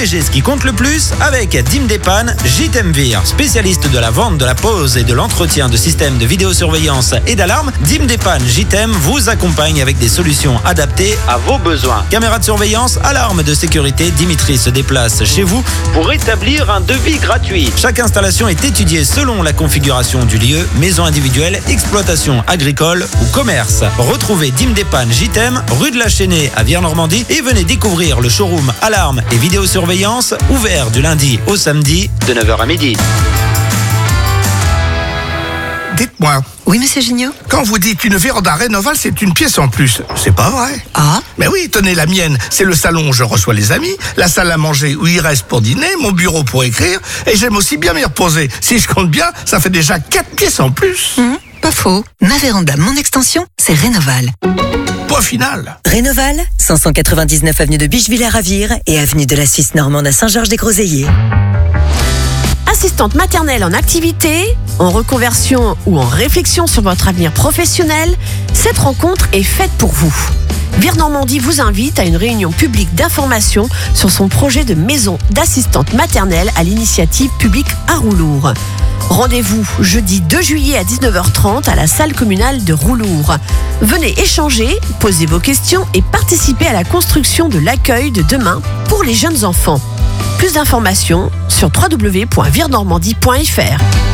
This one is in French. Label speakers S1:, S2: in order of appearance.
S1: protéger ce qui compte le plus avec Dim Dépanne JTM Vir. Spécialiste de la vente, de la pose et de l'entretien de systèmes de vidéosurveillance et d'alarme, Dim Dépanne JTM vous accompagne avec des solutions adaptées à vos besoins. Caméra de surveillance, alarme de sécurité, Dimitri se déplace chez vous pour établir un devis gratuit. Chaque installation est étudiée selon la configuration du lieu, maison individuelle, exploitation agricole ou commerce. Retrouvez Dim Dépanne JTM, rue de la Chênaie à Vire-Normandie et venez découvrir le showroom alarme et vidéosurveillance ouvert du lundi au samedi de 9h à midi.
S2: Dites-moi,
S3: Oui, monsieur Gignot?
S2: quand vous dites une véranda Rénoval, c'est une pièce en plus, c'est pas vrai?
S3: Ah,
S2: Mais oui, tenez, la mienne, c'est le salon où je reçois les amis, la salle à manger où ils restent pour dîner, mon bureau pour écrire, et j'aime aussi bien m'y reposer. Si je compte bien, ça fait déjà 4 pièces en plus.
S3: pas faux. Ma véranda, mon extension, c'est Rénoval.
S2: Point final.
S4: Rénoval, 599 avenue de Bichevillers à Vire et avenue de la Suisse normande à Saint-Georges-des-Groseilliers.
S5: Assistante maternelle en activité, en reconversion ou en réflexion sur votre avenir professionnel, cette rencontre est faite pour vous. Vire Normandie vous invite à une réunion publique d'information sur son projet de maison d'assistante maternelle à l'initiative publique à Roulour. Rendez-vous jeudi 2 juillet à 19h30 à la salle communale de Roulour. Venez échanger, poser vos questions et participer à la construction de l'accueil de demain pour les jeunes enfants. Plus d'informations sur www.virenormandie.fr.